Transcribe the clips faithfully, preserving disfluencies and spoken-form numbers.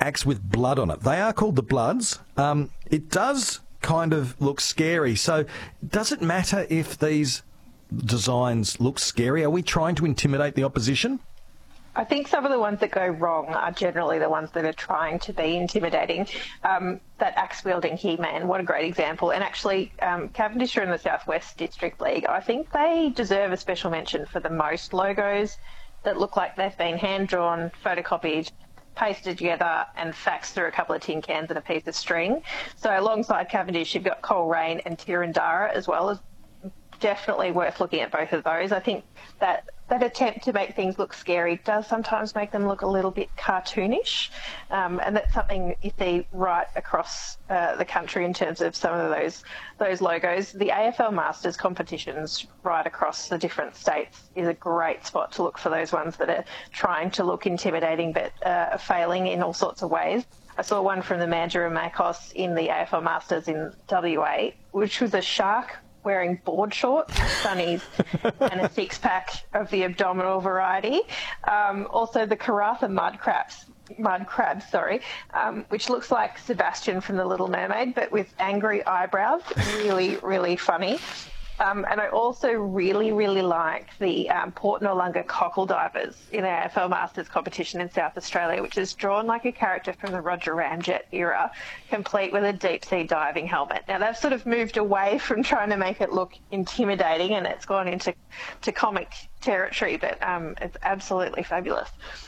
axe with blood on it. They are called the Bloods. Um, it does kind of look scary. So does it matter if these designs look scary? Are we trying to intimidate the opposition? I think some of the ones that go wrong are generally the ones that are trying to be intimidating. Um, that axe-wielding He-Man, what a great example. And actually, um, Cavendish are in the South West District League. I think they deserve a special mention for the most logos that look like they've been hand-drawn, photocopied, pasted together and faxed through a couple of tin cans and a piece of string. So alongside Cavendish, you've got Coleraine and Tirandara as well. As definitely worth looking at both of those. I think that that attempt to make things look scary does sometimes make them look a little bit cartoonish, um, and that's something you see right across uh, the country in terms of some of those those logos. The A F L Masters competitions right across the different states is a great spot to look for those ones that are trying to look intimidating but uh, are failing in all sorts of ways. I saw one from the Mandurah Makos in the A F L Masters in W A, which was a shark wearing board shorts, sunnies, and a six-pack of the abdominal variety. Um, also, the Karratha mud crabs, mud crabs, sorry, um, which looks like Sebastian from The Little Mermaid, but with angry eyebrows. Really, really funny. Um, and I also really, really like the um, Port Noarlunga cockle divers in the A F L Masters competition in South Australia, which is drawn like a character from the Roger Ramjet era, complete with a deep-sea diving helmet. Now, they've sort of moved away from trying to make it look intimidating, and it's gone into to comic territory, but um, it's absolutely fabulous.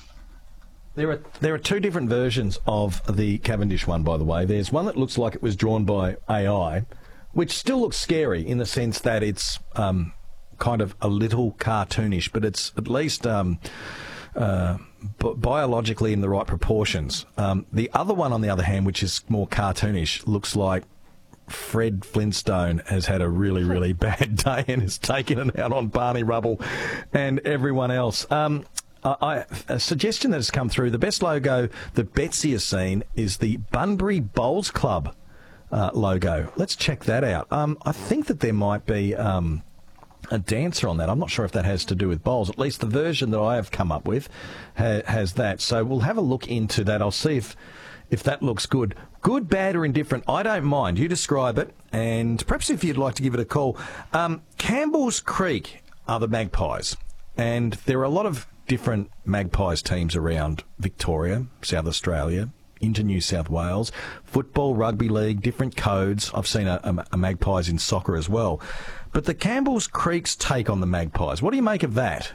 There are there are two different versions of the Cavendish one, by the way. There's one that looks like it was drawn by A I, which still looks scary in the sense that it's um, kind of a little cartoonish, but it's at least um, uh, b- biologically in the right proportions. Um, the other one, on the other hand, which is more cartoonish, looks like Fred Flintstone has had a really, really bad day and has taken it out on Barney Rubble and everyone else. Um, I, a suggestion that has come through, the best logo that Betsy has seen is the Bunbury Bowls Club Uh, logo. Let's check that out. Um, I think that there might be um, a dancer on that. I'm not sure if that has to do with bowls. At least the version that I have come up with ha- has that. So we'll have a look into that. I'll see if if that looks good. Good, bad, or indifferent, I don't mind. You describe it, and perhaps if you'd like to give it a call. Um, Campbell's Creek are the Magpies, and there are a lot of different Magpies teams around Victoria, South Australia, into New South Wales. Football, rugby league, different codes. I've seen a, a, a Magpies in soccer as well. But the Campbell's Creek's take on the Magpies, what do you make of that?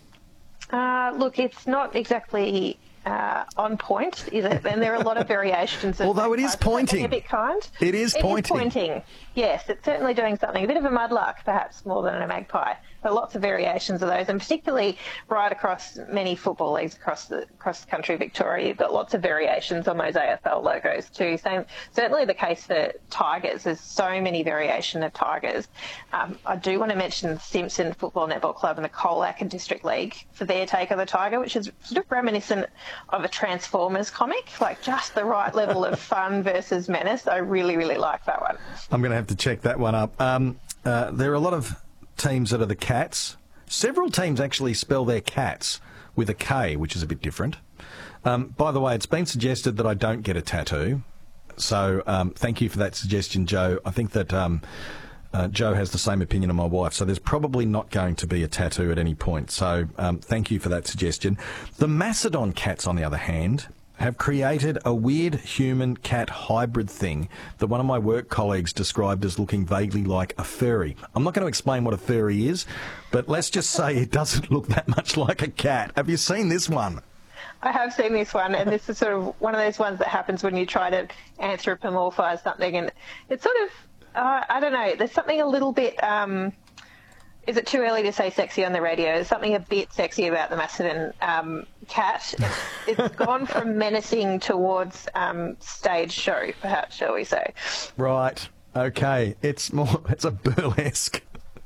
Uh, look, it's not exactly uh, on point, is it? And there are a lot of variations. Of Although it is pointing. A bit kind. It is it pointing. It is pointing. Yes, it's certainly doing something. A bit of a mudlark, perhaps, more than a magpie. But lots of variations of those, and particularly right across many football leagues across the across the country, Victoria, you've got lots of variations on those A F L logos too. Same, certainly the case for Tigers. There's so many variation of Tigers. Um, I do want to mention Simpson Football Netball Club and the Colac and District League for their take of the Tiger, which is sort of reminiscent of a Transformers comic, like just the right level of fun versus menace. I really, really like that one. I'm going to have to check that one up. Um, uh, there are a lot of teams that are the Cats. Several teams actually spell their Cats with a K, which is a bit different. Um, by the way, it's been suggested that I don't get a tattoo. So um, thank you for that suggestion, Joe. I think that um, uh, Joe has the same opinion of my wife, so there's probably not going to be a tattoo at any point. So um, thank you for that suggestion. The Macedon Cats, on the other hand, have created a weird human-cat hybrid thing that one of my work colleagues described as looking vaguely like a furry. I'm not going to explain what a furry is, but let's just say it doesn't look that much like a cat. Have you seen this one? I have seen this one, and this is sort of one of those ones that happens when you try to anthropomorphise something, and it's sort of, uh, I don't know, there's something a little bit... Um, Is it too early to say sexy on the radio? There's something a bit sexy about the Macedon um, cat. It's, it's gone from menacing towards um, stage show, perhaps, shall we say. Right. Okay. It's more, it's a burlesque.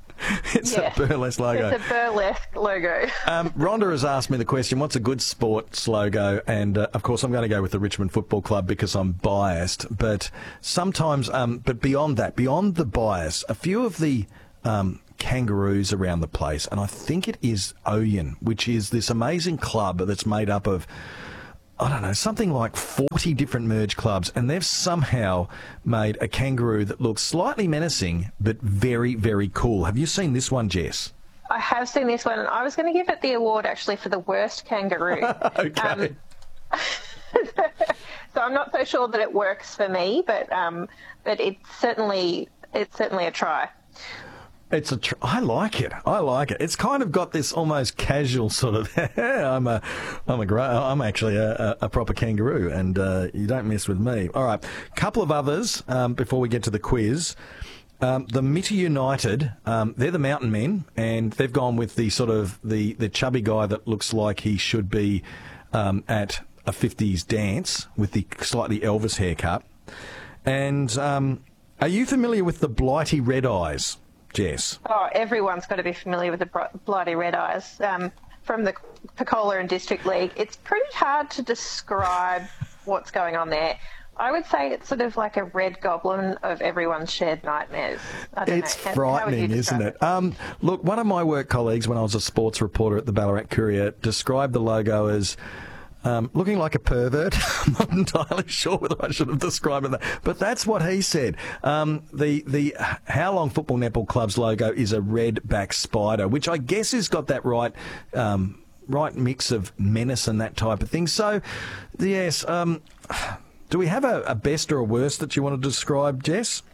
It's yes. a burlesque logo. It's a burlesque logo. um, Rhonda has asked me the question, what's a good sports logo? And, uh, of course, I'm going to go with the Richmond Football Club because I'm biased. But sometimes, um, but beyond that, beyond the bias, a few of the... Um, kangaroos around the place, and I think it is Oyen, which is this amazing club that's made up of I don't know, something like forty different merge clubs, and they've somehow made a kangaroo that looks slightly menacing, but very, very cool. Have you seen this one, Jess? I have seen this one. I was going to give it the award, actually, for the worst kangaroo. Okay. Um, so I'm not so sure that it works for me, but um, but it's certainly it's certainly a try. It's a. Tr- I like it. I like it. It's kind of got this almost casual sort of. I'm a. I'm a. Gra- I'm actually a, a proper kangaroo, and uh, you don't mess with me. All right, couple of others um, before we get to the quiz. Um, the Mitta United, um, they're the mountain men, and they've gone with the sort of the, the chubby guy that looks like he should be um, at a fifties dance with the slightly Elvis haircut. And um, are you familiar with the Blighty Red Eyes, Jess? Oh, everyone's got to be familiar with the Blighty Red Eyes. Um, from the Pecola and District League, it's pretty hard to describe what's going on there. I would say it's sort of like a red goblin of everyone's shared nightmares. I don't It's know. How, frightening, how isn't it? it? Um, look, one of my work colleagues, when I was a sports reporter at the Ballarat Courier, described the logo as um, looking like a pervert. I'm not entirely sure whether I should have described it that, but that's what he said. Um, the the How Long Football Netball Club's logo is a red-backed spider, which I guess has got that right... Um, right mix of menace and that type of thing. So, yes... Um, Do we have a, a best or a worst that you want to describe, Jess?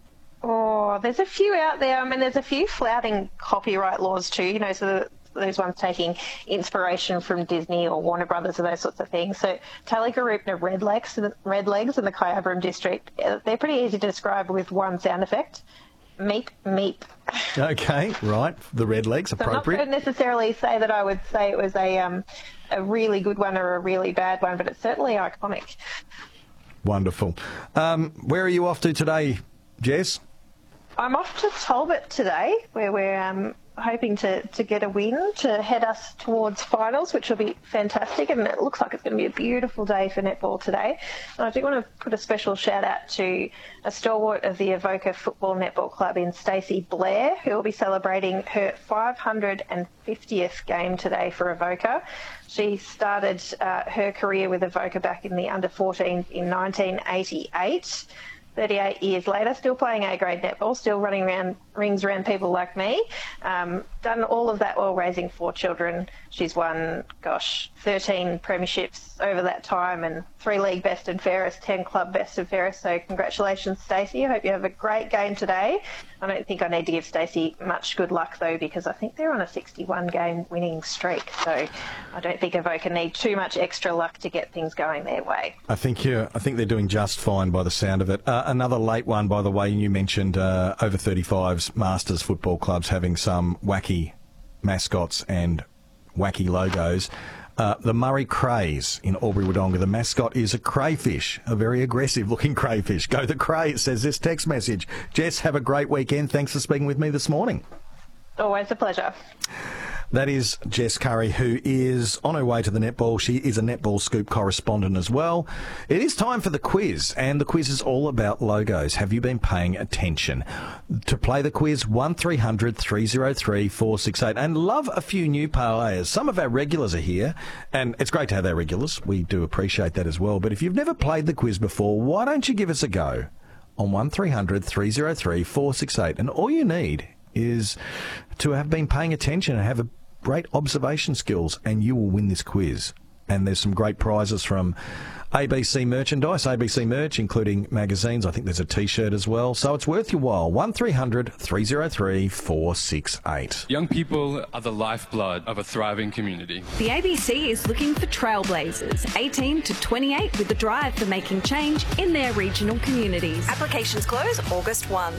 Oh, there's a few out there. I mean, there's a few flouting copyright laws too, you know, so the, those ones taking inspiration from Disney or Warner Brothers or those sorts of things. So Tallygaroopna Red Legs, Red Legs in the Kyabram district, they're pretty easy to describe with one sound effect. Meep, meep. Okay, right. The red legs, So appropriate. I'm not going to necessarily say that I would say it was a um, a really good one or a really bad one, but it's certainly iconic. Wonderful. Um, where are you off to today, Jess? I'm off to Talbot today, where we're um, hoping to, to get a win to head us towards finals, which will be fantastic. And it looks like it's going to be a beautiful day for netball today. And I do want to put a special shout out to a stalwart of the Avoca Football Netball Club in Stacey Blair, who will be celebrating her five hundred fiftieth game today for Avoca. She started uh, her career with Avoca back in the under fourteen in nineteen eighty-eight. thirty-eight years later, still playing A-grade netball, still running around rings around people like me. Um, done all of that while raising four children. She's won, gosh, thirteen premierships over that time and three league best and fairest, ten club best and fairest. So congratulations, Stacey. I hope you have a great game today. I don't think I need to give Stacey much good luck, though, because I think they're on a sixty-one game winning streak. So I don't think Avoca need too much extra luck to get things going their way. I think you. I think they're doing just fine by the sound of it. Uh, another late one, by the way. You mentioned uh, over thirty-fives Masters football clubs having some wacky mascots and wacky logos. Uh, the Murray Crays in Albury-Wodonga. The mascot is a crayfish, a very aggressive-looking crayfish. Go the Cray, it says this text message. Jess, have a great weekend. Thanks for speaking with me this morning. Always a pleasure. That is Jess Curry, who is on her way to the netball. She is a Netball Scoop correspondent as well. It is time for the quiz, and the quiz is all about logos. Have you been paying attention? To play the quiz, one three hundred three oh three four six eight. And love a few new players. Some of our regulars are here, and it's great to have our regulars. We do appreciate that as well. But if you've never played the quiz before, why don't you give us a go on one three hundred three oh three four six eight? And all you need is to have been paying attention and have a great observation skills, and you will win this quiz. And there's some great prizes from A B C merchandise, A B C merch, including magazines. I think there's a T-shirt as well. So it's worth your while. one three hundred three oh three four six eight. Young people are the lifeblood of a thriving community. The A B C is looking for trailblazers, eighteen to twenty-eight, with a drive for making change in their regional communities. Applications close August first.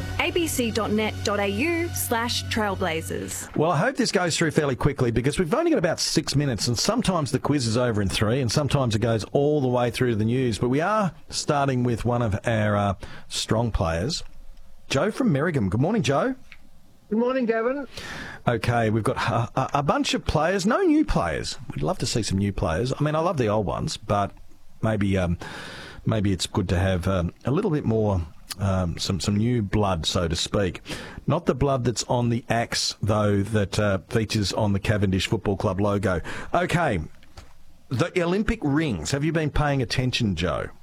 abc.net.au slash trailblazers. Well, I hope this goes through fairly quickly because we've only got about six minutes, and sometimes the quiz is over in three, and sometimes it goes all the way through to the news. But we are starting with one of our uh, strong players, Joe from Merrigum. Good morning, Joe. Good morning, Gavin. Okay, we've got a, a, a bunch of players, no new players. We'd love to see some new players. I mean, I love the old ones, but maybe um, maybe it's good to have um, a little bit more, um, some, some new blood, so to speak. Not the blood that's on the axe, though, that uh, features on the Cavendish Football Club logo. Okay, The Olympic rings. Have you been paying attention, Joe?